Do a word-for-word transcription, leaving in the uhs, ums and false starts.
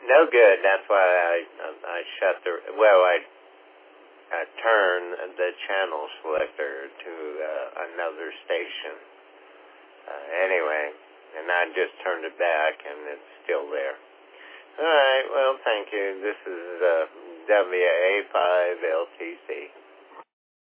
no good. That's why I I shut the well I I turned the channel selector to uh, another station. Uh, anyway, and I just turned it back, and it's still there. All right. Well, thank you. This is uh, W A five L T C.